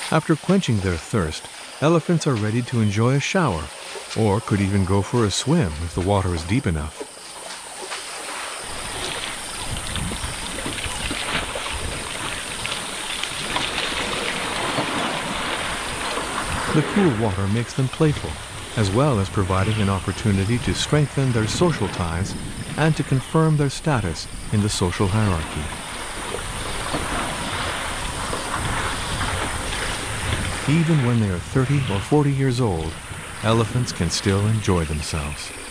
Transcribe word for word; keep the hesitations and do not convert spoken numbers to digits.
After quenching their thirst, elephants are ready to enjoy a shower, or could even go for a swim if the water is deep enough. The cool water makes them playful, as well as providing an opportunity to strengthen their social ties and to confirm their status in the social hierarchy. Even when they are thirty or forty years old, elephants can still enjoy themselves.